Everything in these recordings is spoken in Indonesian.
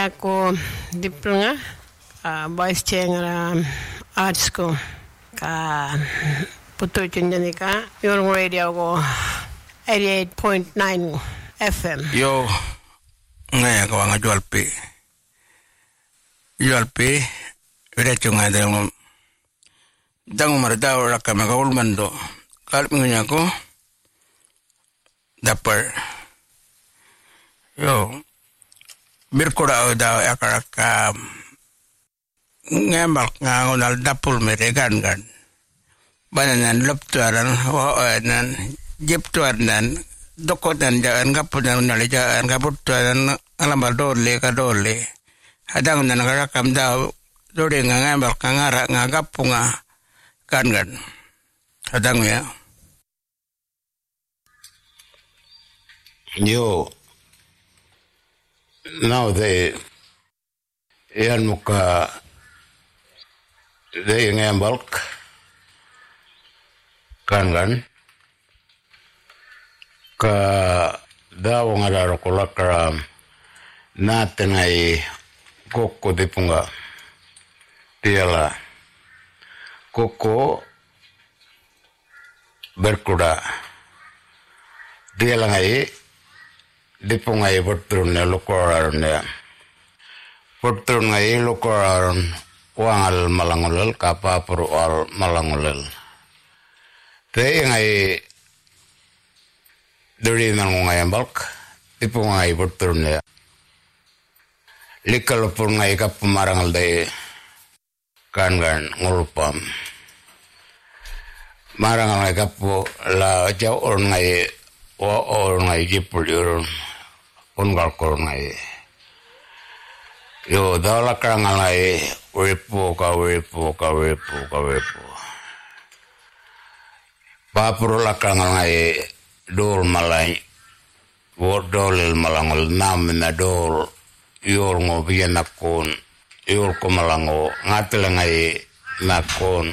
ko diploma vice chair ng arts ko ka puto chunjani ka yung radio ko 88.9 FM. Yo ngaya ko nga jualpi udah cunga dang marda ora kama kaul mando kal pingunya ko dapper yo birkoda da akaraka ngembal ngal dapul meregan kan bananan leptuaran nan jeptuaran dokotan jangan kapunan nalijan kaputan alambal dole ka dole hadang nan karakam da dole ngambal kangara ngagapunga kan hadang ya yo now they yan muka they ngambal kan ka daw nga daro kulakram natin ay koko dipunga tiala koko berkuda tiala ngai dipunga ay putrun na lukoraron putrun ngai lukoraron wangal malangulal kapapuro al malangulal te ngai dari nang ngai balk tipu ngai putrun likal pur ngai kap marangal dai kan ngulpam marangal ngai kap la jau or ngai o ngai jipul urun ungal kor ngai yo dala kang ngai wepo papur la kang ngai dol malai wodol malangol nam na dol yor ngo bianakon yor ko malango ngatel ngai nakon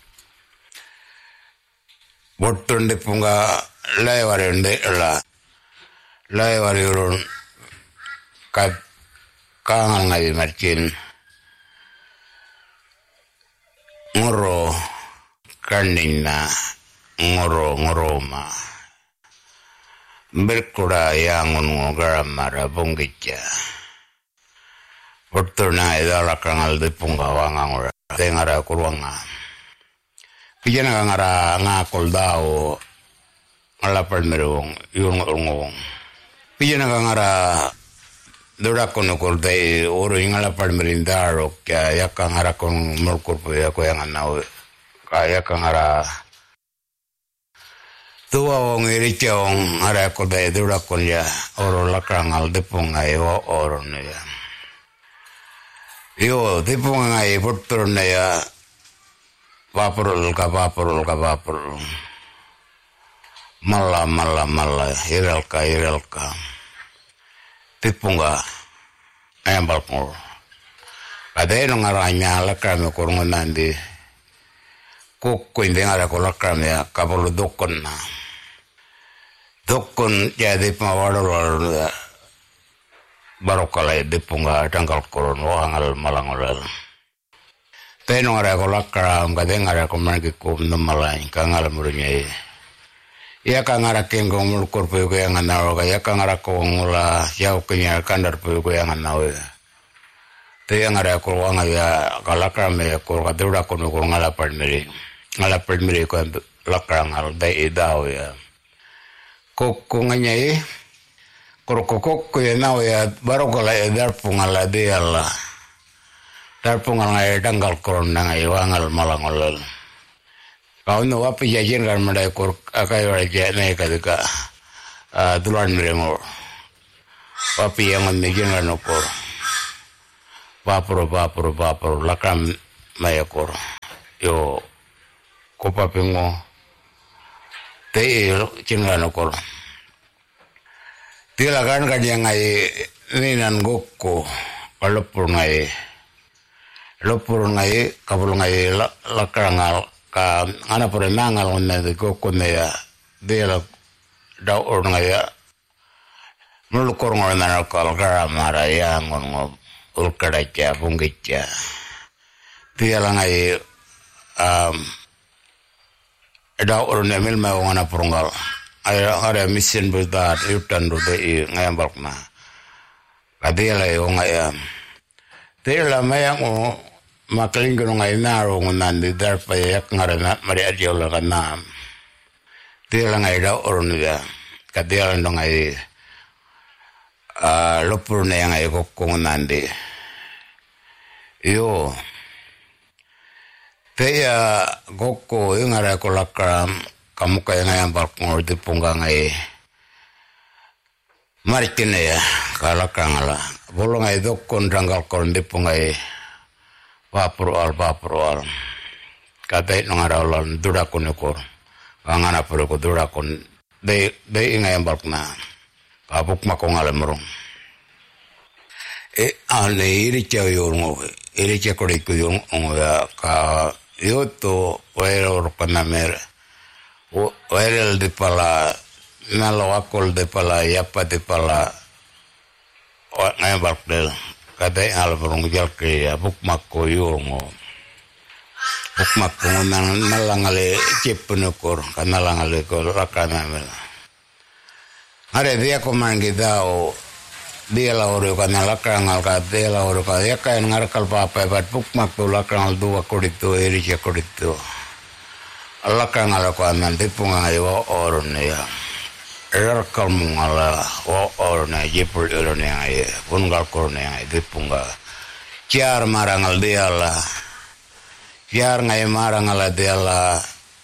botton de punga laiwarende la laiwarun ka kang ngai marcin ngoro kanina ngoroma berkuda yang ngogara mara bonggica portona idala kangal de pungawanga ngora tengara kurwanga pijana ngara ngakol dao alapal merong yung ngong pijana ngara dura kono kolde oro ingalapal merindaro kya yakangara kon mulkurpo ya ko yang anau kaya kangara tua wong irichong ara ko dai dura kon ya oro lakrangal depong ai oro ne ya yo depong ai putur ne ya vapurul ka mala hiralka tipunga ayambal pur kadai no ngaranya lakram ko ngonandi kokko inde ara ko lakram ya kapolo dokon na dokon jadi pawaro barokalai dipunga tanggal koron wangal malangolal teno ara ko lakram kadeng ara ko mangi ko namalai kangal murnyai ya kangara kengo mulkur pu ko yang anao ya kangara ko ngula yau kenya kandar pu ko yang anao te yang ara ko wangal ya kalakram ya ko kadura ko ngala parmiri ko lakram al dai idao ya koko nganyai koko ya nao ya baru kala ya darpungala dia lah darpungal ngai danggal koron ngai wangal malangolol kau no wapi jajan kan madai kor akai raja nai kadika dulan meremo wapi yang menjin kan okor vapur lakam mayakor yo kopa pengo te cinggan okor tilakan kan yang ngai ninan gokko kalopur ngai kapul ngai lakrangal ka ana pore nangal onna de gokko ne ya de la da or ngai ya mulukor ngol na kal gara mara ya ngon ulkadacha bungicha tiala ngai eda orne mil ma wana purungal ada mission berdat yutan do de ngayam balkna kadela yo ngayam tiala mayang o makaling ko ngai naro ngunan di darpa yak ngarana mari adiola kana tiala ngai da orne ya kadela ndo ngai lopur na yang ay kokong nandi yo Teya goko yung ara ko lakram kamu kaya ngayon balkong di punggang ay maritin ya kalakang ala bolong ay dokon ranggal kon di pungay papurual katay nung araw durakon yukor ang anapuro ko durakon de ngayon balk na kapuk makong alamurong ane iricha yung iricha ko riko yung ka yoto wairo kanamer wairo de pala nalawakol de pala yapa de pala ngayon bakdel katay alburong jalke bukmak ko yung bukmak ko nalangali chipunukor kanalangali ko rakanamer are dia ko mangidao dia la oro kana lakrangal ka dia la oro ka ya kain ngarkal papa bat bukmak tu lakrangal dua kodito erija kodito lakrangal ko anan dipunga yo oron ya erkal mungala o oron ya jepul oron ya pungal korne ya dipunga kiar marangal dia la kiar ngai marangal dia la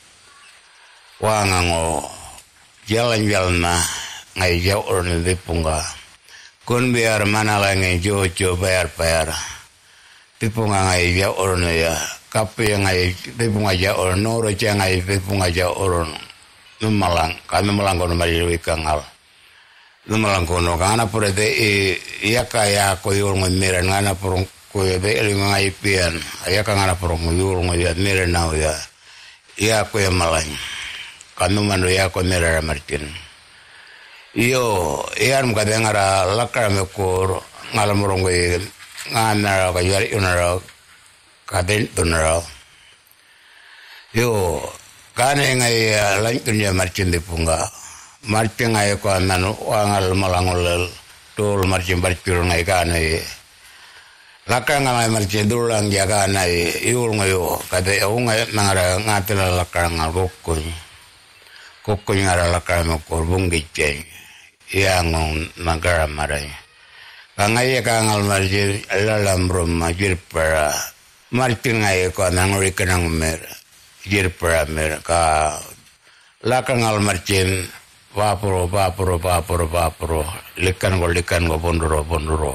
wangango jalan-jalan ngai jauh oron dipunga kun biar mana lagi jojo bayar tipunga ngai ja oron ya kape ngai tipunga ja oron noro ja ngai tipunga ja oron numalang kan numalang kono mari wikangal numalang kono kana pure de iya kaya ko yurng miran ngana purung ko de ngai pian aya kana purung yurng ya miran na ya iya ko ya malang kan numano ya ko miran martin iyo iyan mga ngara lakar me kur ngalamurong we ngana ka yari unara kaden tunara yo kane ngai lain kunya marcin dipunga marcin ngai ko nanu wangal malangol tul marcin barcur ngai kane lakar ngai marcin dulang jaga nai iul ngayo kade ngai ngara ngatela lakar ngagokun kokun ngara lakar me kur bunggiceng yang negara marai kangai kangal marjir lalam rumah jir para martin ngai ko nangori kenang mer jir para mer ka lakangal marcin vapuro likan go bondoro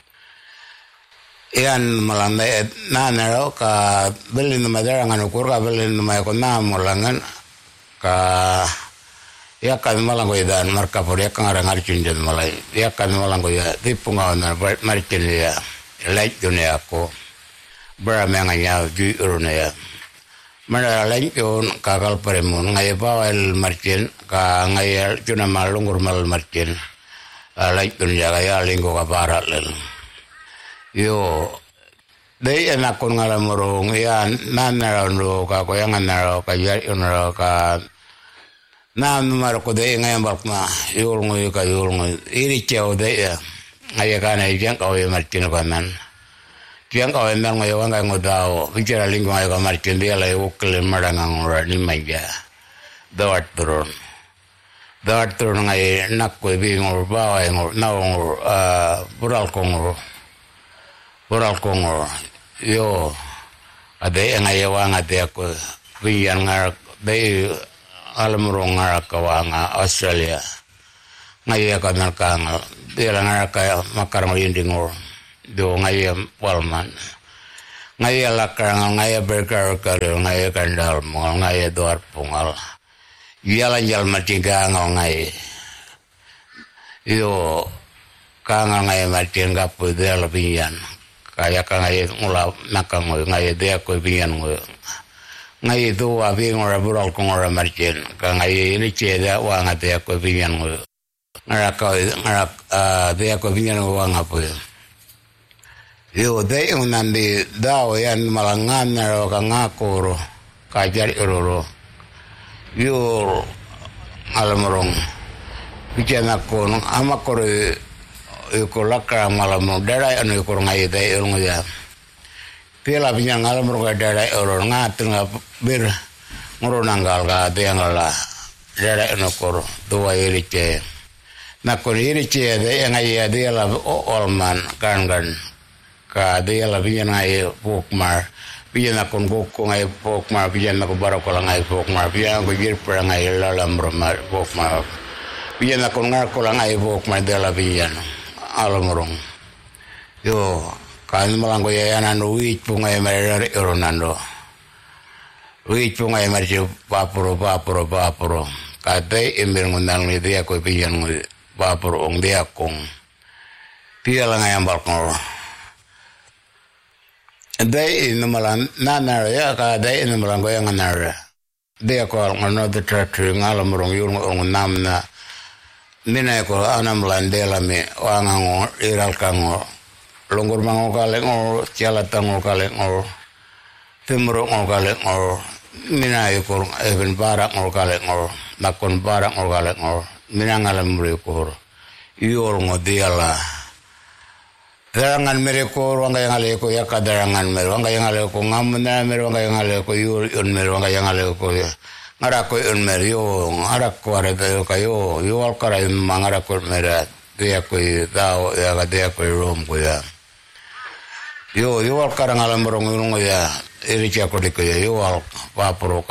ian malamai nanaro ka belin madara nganu kurga belin mai ko namulangan ka ya kami malang ko idan marka por ya kang arang arjun jan malai ya kami malang ko ya tipunga na martin ya like dunia ko bra menganya ju uruna ya mara like on kakal premun ngai bawel martin ka ngai tuna malungur mal martin like dunia ya linggo ka barat lel yo dei enak kon ngalamurung ya nanaro ka ko yang nanaro ka ya unaro ka na marco de ngayon bakma yulngo iri cheo de ya ngaya kana ijang kawe martin kanan tiang kawe nang ngayo ngai ngodao bicara linggo ngayo ka martin dia lai ukle marangang ora ni maiga dawat turun ngai nak ko bi ngor bawa ngor na ngor bural kongor yo ade ngayo wanga de ko biyan ngar de alamurong kawanga Australia ngaya kanal kangal dia ngaka makarang yindingor do ngaya walman ngaya lakarang ngaya berkar ngaya kandal mo ngaya doar pungal jalan matinga ngai yo kangal ngaya matinga pude labian kaya ngaya ngula nakang ngaya dia ko bian ngai tu abi ngora bural kongora marcin ka ngai ini ceda wang ate ko binyan ngo ngara dia ko binyan wang apa Yo dai unandi daw yan malangan na ro kangakoro kajar iroro. Yo alamorong bicara ko amakoro ko lakra malamo darai anu ko ngai dai urung ya. Pila binya ngalamro ga darai urung ngatung bir ngurunanggal ga deangala darai anu ko dua irice. Nakon irice dai ngai ya dia la olman kan ka dia la binya ngai pokmar binya nakon gokko ngai pokmar binya nakon barokola ngai pokmar binya ko gir pra ngai lalamro mar pokmar binya nakon ngakola ngai pokmar dia la binya alamorong yo kan malango ya nando wit pungai mere ronando wit pungai mere papuro kate ember ngundang ni dia ko binya papuro ong dia kong pia la ngai ambal ko dai in malan nanar ya ka dai in malan go yang nanar dia ko ngono de tratu ngalam rong yung ong namna mina ko anam landela me wangango iral kango longgor mango kale ngo ciala tango kale ngo timro ngo kale ngo mina ko even barak ngo kale ngo nakon barak ngo kale ngo mina ngalam ri ko yor ngo diala darangan mereka orang yang ale ko ya kadarangan mereka orang yang ale ko ngamna mereka orang yang ale ko yun mereka orang yang ale ko ngara ko yun mereka yo ngara ko are da yo yo al kara mangara ko mereka dia ko dao ya ka dia ko rom ko ya yo al kara ngalam rong rong ya iri cha ko de ko yo al papro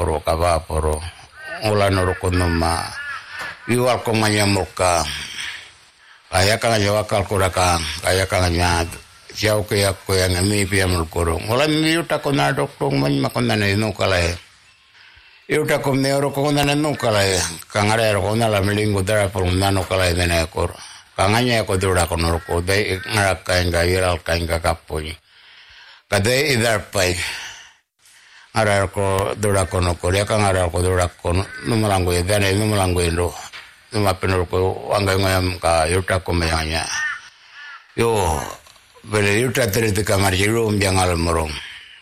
ulan ro ko noma yo al ko manyamuka kaya kang jawakal kuraka kaya kang nya jauh ke aku yang mi piam kurung mulai mi uta ko na dokong man makon na no kala uta ko ne ro ko na no kala kang are ro na la melingo dara por na no kala de na ko kang nya ko dura ko no ko dai ngara kain ga iral kain ga kapoi kade idar pai ara ko dura ko no ko ya kang ara ko dura ko no malango de na no malango ndo numa penor ko angay ngayam ka yuta ko mayanya yo bele yuta terite kamar jirum jangal morong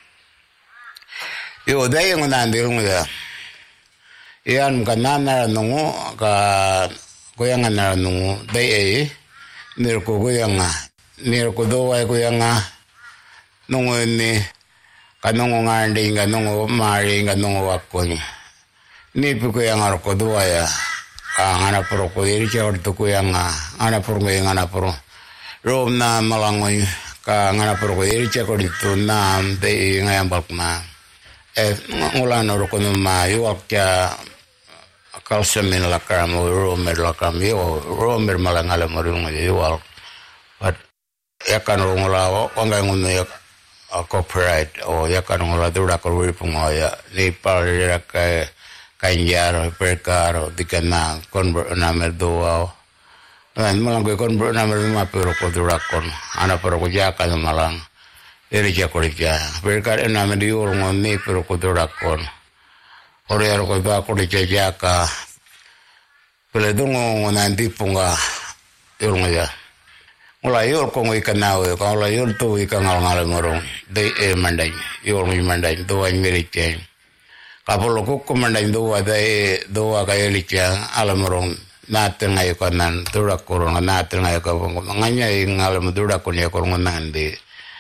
yo dai ngunandir nguya ian kanana nungu ka goyangan na nungu dai nir ko goyanga nir ko doa goyanga nungu ni kanungu ngandi ngungu mari ngungu wakon ni pu goyangar ko doa ya ana pro ko iri cha orto ko yang ana pro ngai ana pro rom na malangoy ka ana pro ko iri cha ko ditu nam de ngai ambak ma ngulan ro ko ma yo akya kalsemin la kam romer la kam yo romer malangala mo ngai yo but ya kan ngula ngai ngun ya copyright o ya kan ngula dura ko ri pungoya ni pa ya ka kanjaro perkaro dikana konver namer doa dan malang ko konver namer ma pero ko durakon ana pero ko jaka malang eri ja ko ja perkar namer di urung ni pero ko durakon ore ko ba ko jaka pele dungo nanti punga urung ya mulai yor ko ngi kanawe ko la yor to ikan ngal morong de mandai yor mi mandai doa ngiri chen kapolo ko komandai doa kaya licha alamorong naten ngai kanan turak korong naten ngai ka nganya ngalam turak ko ya korong nandi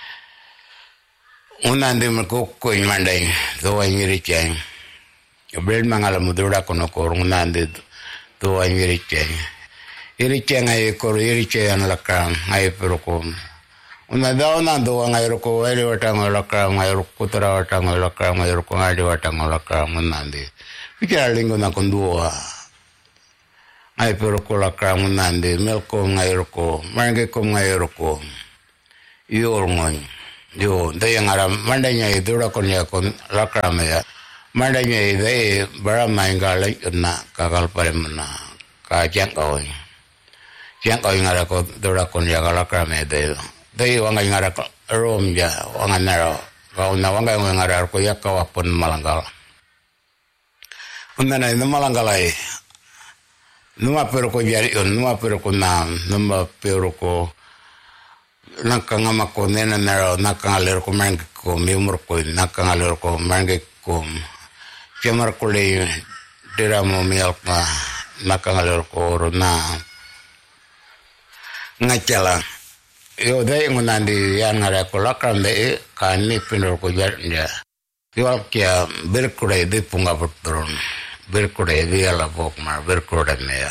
unandi ko imandai doa ngiri chen bel mangalam turak ko korong nandi doa ngiri chen iri chen ngai ko iri chen lakam ngai perokom una dauna doa ngai ko ele watang lakam ngai ko tara watang lakam ngai ko ngai watang lakam nandi pikir lingo na kondua ngai pero ko lakam nandi melko ngai ko mange ko ngai ko yor ngai yo dai ngara mandanya idura ko nya ko lakam ya mandanya dai bara maingala na kakal paremna ka jangkau ngara ko dura ko nya lakam dai dai wanga ngara rom ja wanga naro kauna wanga ngara ko yakka wapun malanggal unana no malangalai numa pero ko jari on numa pero ko nam numa pero ko nakangama ko nena naro nakangalir ko mergi ko miumur ko nakangalir ko mergi ko kemar ko le diramo mialk na nakangalir ko runa ngacala yo dai ngunandi yan ngara ko lakram de kani pinor ko jarnya yo kia berkurai de punga putron berkurai de ala bokmar berkurai me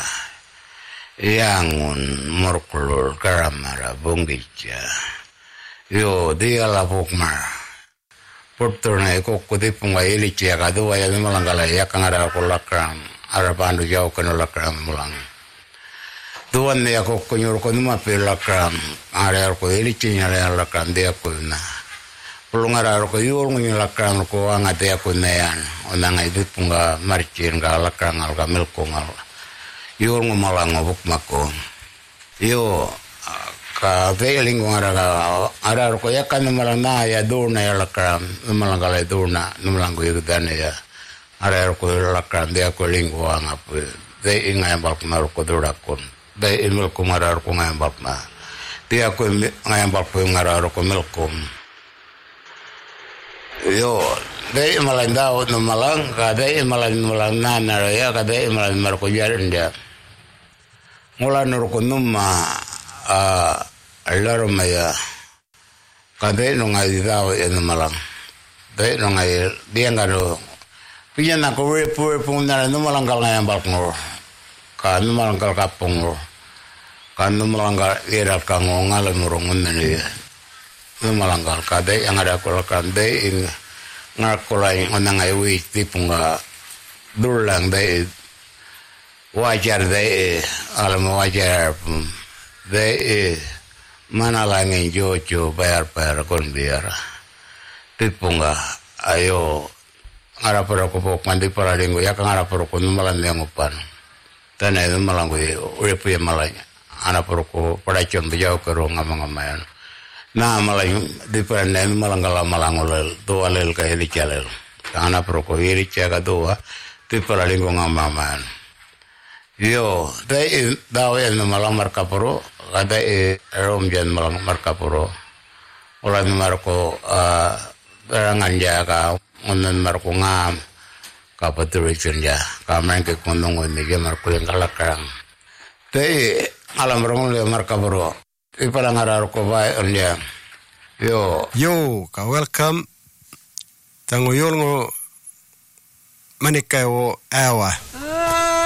yangun morkulur karamara bungicha yo dia la bokmar portona ko de punga ilicha ka do ya malangala ya kangara ko lakram ara pandu jauh kana lakram mulang tuan ne ko nyur ko numa pe lakram ara ko ilicha nya lakram dia ko na pulungara ko yur ngi lakram ko anga dia ko nean onanga itu punga marcin ga lakram al gamel ko ngal yo ngomalang ngobuk mako yo ka veling ara ko yakan malana ya dona ya lakram malang kala dona nulang ko yudane ya ara ko lakram dia ko lingwa ngapu de inga bak mar ko durakon de imel ko marar ko ngambak na dia ko ngambak ko ngarar ko melkom yo de malanda no malang ka de malang nana ya ka de malang mar ko jarin dia mula nurko numa alaro maya kade no ngai dao en malang de no ngai dia ngaro pinya na ko repu puna no malang kal ngai ambal ngor kan no malang kal kapong ngor kan no malang kal era ka ngongal murungun ne no malang kal kade yang ada ko kan de in ngakolai onangai wi tipunga dulang de wajar de alam wajar de mana langin jojo bayar kon biar tipunga ayo ngara para ko pok mandi para linggo ya ngara para ko malan yang upan tanai malang ko urepu ya malanya ana para ko pada chon bijau ko ngamang-ngamayan na malang di panen malang kala malang olel do alel ka heli chalel ana para ko heli chaga doa ti para linggo ngamaman yo dai dawe en malang markapuro kada rom jan malang markapuro ulan marko berangan jaga ngonen marko ngam kapatur cenja kamen ke kondong ni ge marko yang kalakang dai alam rong le markapuro ipala ngarar ko bai onja yo ka welcome tango yolngo manikai o awa